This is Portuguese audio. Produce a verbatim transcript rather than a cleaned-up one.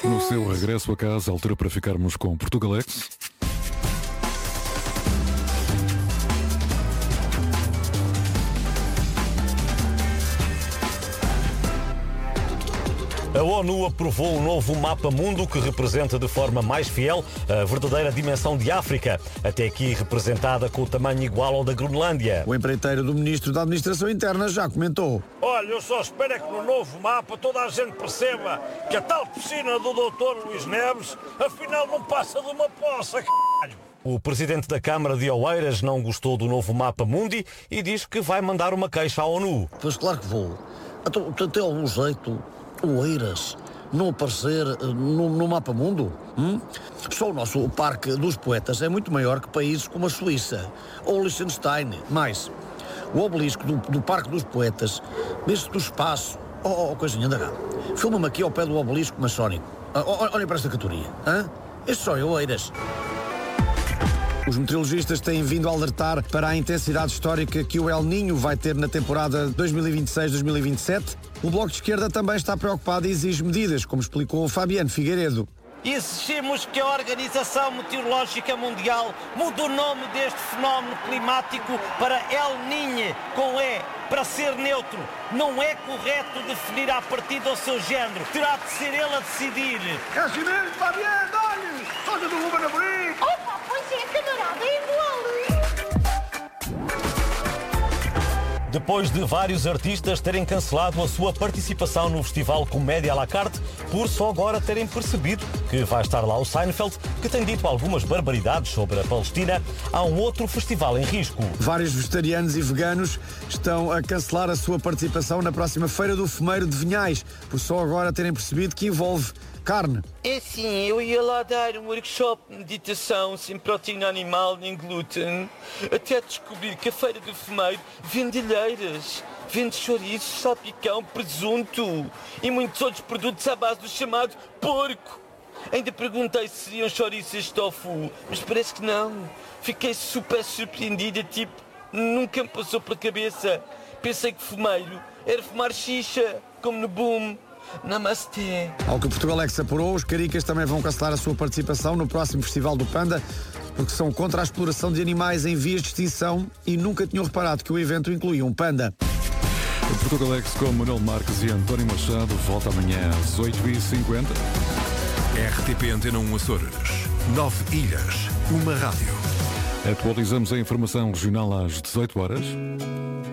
No seu regresso a casa, altura para ficarmos com Portugalex. A ONU aprovou o novo Mapa Mundo que representa de forma mais fiel a verdadeira dimensão de África, até aqui representada com o tamanho igual ao da Groenlândia. O empreiteiro do Ministro da Administração Interna já comentou. Olha, eu só espero é que no novo mapa toda a gente perceba que a tal piscina do doutor Luís Neves afinal não passa de uma poça, c*****. O presidente da Câmara de Oeiras não gostou do novo Mapa Mundi e diz que vai mandar uma queixa à ONU. Pois claro que vou. Então, tem algum jeito Oeiras não aparecer no, no Mapa Mundo? Hum? Só o nosso Parque dos Poetas é muito maior que países como a Suíça ou Liechtenstein. Mais, o obelisco do, do Parque dos Poetas vê-se do espaço. Oh, oh coisinha, anda cá. Filma-me aqui ao pé do obelisco maçónico. Oh, olhem para esta categoria. Hã? Este só é Oeiras. Os meteorologistas têm vindo a alertar para a intensidade histórica que o El Niño vai ter na temporada dois mil e vinte e seis dois mil e vinte e sete. O Bloco de Esquerda também está preocupado e exige medidas, como explicou o Fabiano Figueiredo. Exigimos que a Organização Meteorológica Mundial mude o nome deste fenómeno climático para El Niño, com E, para ser neutro. Não é correto definir a partir do seu género. Terá de ser ele a decidir. É assim mesmo, Fabiano, olha! Olha do Ruben Amorim! Opa, pois é, camarada, é igual! Depois de vários artistas terem cancelado a sua participação no festival Comédia à la carte, por só agora terem percebido que vai estar lá o Seinfeld, que tem dito algumas barbaridades sobre a Palestina, há um outro festival em risco. Vários vegetarianos e veganos estão a cancelar a sua participação na próxima Feira do Fumeiro de Vinhais, por só agora terem percebido que envolve carne. É sim, eu ia lá dar um workshop de meditação sem proteína animal nem glúten, até descobrir que a Feira do Fumeiro vende alheiras, vende chouriço, salpicão, presunto e muitos outros produtos à base do chamado porco. Ainda perguntei se seriam chouriços de tofu, mas parece que não. Fiquei super surpreendida, tipo, nunca me passou pela cabeça. Pensei que fumeiro era fumar xixa, como no Boom. Namastê. Ao que Portugalex apurou, os caricas também vão cancelar a sua participação no próximo Festival do Panda, porque são contra a exploração de animais em vias de extinção e nunca tinham reparado que o evento incluía um panda. O Portugalex com Manuel Marques e António Machado volta amanhã às oito e cinquenta. R T P Antena um Açores. Nove ilhas, uma rádio. Atualizamos a informação regional às dezoito horas.